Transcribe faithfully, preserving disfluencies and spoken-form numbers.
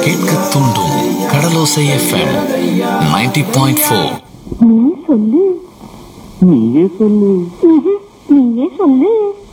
கேட்க தூண்டும் கடலோசை FM ninety point four. நீ சொல்லு. நீயே சொல்லு. நீயே சொல்லு.